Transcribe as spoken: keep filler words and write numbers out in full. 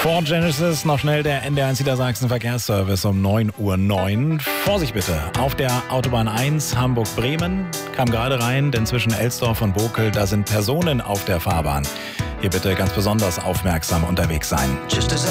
Vor Genesis noch schnell der N D eins Niedersachsen Verkehrsservice um neun Uhr neun. Vorsicht bitte, auf der Autobahn eins Hamburg-Bremen kam gerade rein, denn zwischen Elsdorf und Bokel, da sind Personen auf der Fahrbahn. Hier bitte ganz besonders aufmerksam unterwegs sein.